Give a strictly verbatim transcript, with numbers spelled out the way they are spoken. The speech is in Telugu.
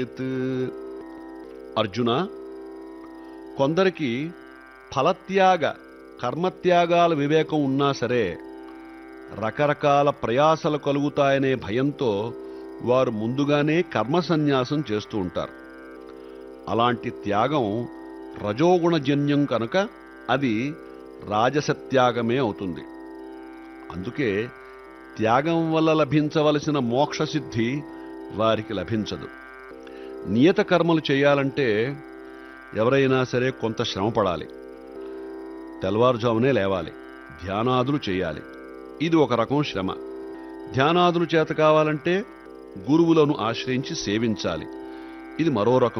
అర్జున, కొందరికి ఫలత్యాగ కర్మత్యాగాల వివేకం ఉన్నా సరే రకరకాల ప్రయాసలు కలుగుతాయనే భయంతో వారు ముందుగానే కర్మ సన్యాసం చేస్తూ ఉంటారు. అలాంటి త్యాగం రజోగుణజన్యం కనుక అది రాజసత్యాగమే అవుతుంది. అందుకే త్యాగం వల్ల లభించవలసిన మోక్షసిద్ధి వారికి లభించదు. నియత కర్మలు చేయాలంటే ఎవరైనా సరే కొంత శ్రమ పడాలి. తెల్లవారుజామునే లేవాలి, ధ్యానాదులు చేయాలి. ఇది ఒక రకం శ్రమ. ధ్యానాదులు చేత కావాలంటే గురువులను ఆశ్రయించి సేవించాలి. ఇది మరో రకం